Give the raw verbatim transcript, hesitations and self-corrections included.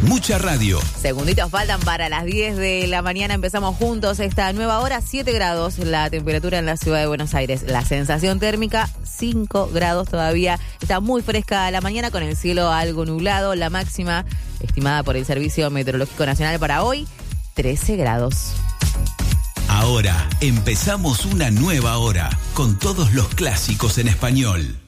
mucha radio. Segunditos faltan para las diez de la mañana. Empezamos juntos esta nueva hora. siete grados la temperatura en la ciudad de Buenos Aires. La sensación térmica, cinco grados todavía. Está muy fresca la mañana con el cielo algo nublado. La máxima estimada por el Servicio Meteorológico Nacional para hoy, trece grados. Ahora empezamos una nueva hora con todos los clásicos en español.